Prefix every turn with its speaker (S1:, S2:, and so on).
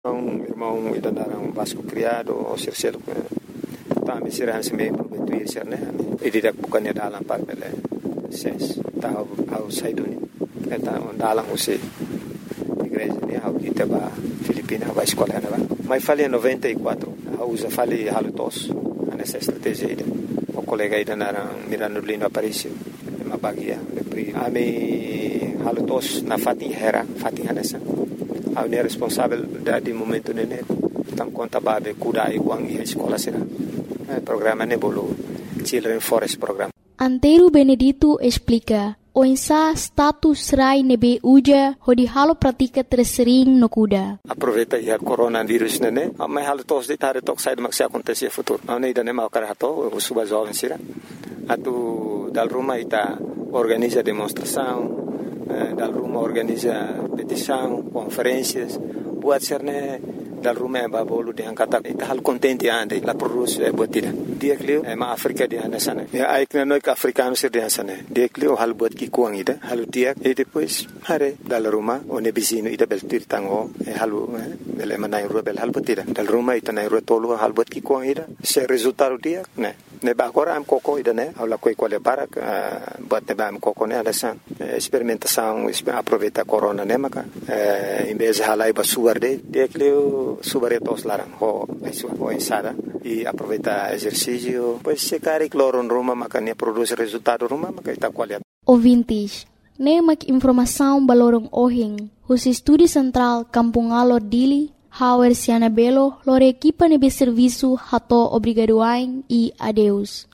S1: Um irmão idanarang Vasco criado o Circelo tami sirahan si membro betuir sirne ididak bukannya dalam parpele ses tahu outside ni eta dalam usi igreja ni hau itaba Filipina vai escola na ba mai fali 94 hau usa fali halutos nessa estratégia ida o colega idanarang Mirano Lino Aparicio mabagia lepri ami halutos na Fatih Hanessa hau ni responsável di momento nene tam conta babe kudai uang i escola sira programa nebolo Children Forest Program.
S2: Antero Benedito explica o insa status rai nebe uja hodi halo pratika tersering no kuda.
S1: Aproveita ia coronavirus nene mai halo tos de tare tok sai maksi acontecer futuro. Não ida nem mau karato o suba jovem sira. Atu dal rumah ita organiza demonstração, dal rumah organiza petição, conferências, buat serne dal rumah babolu de angkata ita hal contente ande la produce botida dia klio ma Afrika dia nasana ya aikna no ka africano sir dia sana dia klio hal bot ki kuang ida hal dia e depois hare dal rumah one bizino ida beltir tango halu bele manai rubel hal botida dal rumah ita nai rotolo hal bot ki kuang ida se resultado dia ne ba agora am coco ida ne ala coi quale para bot ne ba am coco ne ala san experimentação aproveita corona ne maka em vez halai ba suarde dia klio subaretos larang ho ensada e aproveita exercício pois se cari cloro ruma makanya produz resultado ruma maka qualidade.
S2: Ouvintes, nemak informação balorong ohing, os estúdio central Kampung Alor Dili, Hauer Siana Belo, lor equipa nebe serviço hato obrigadoain e adeus.